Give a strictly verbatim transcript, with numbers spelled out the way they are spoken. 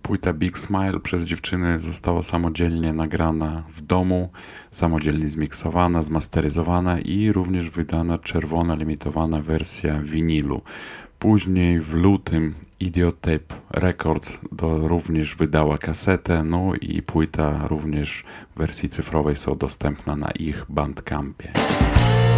Płyta Big Smile przez dziewczyny została samodzielnie nagrana w domu, samodzielnie zmiksowana, zmasteryzowana i również wydana czerwona limitowana wersja winylu. Później w lutym Idiotape Records do, również wydała kasetę, no i płyta również w wersji cyfrowej są dostępna na ich Bandcampie.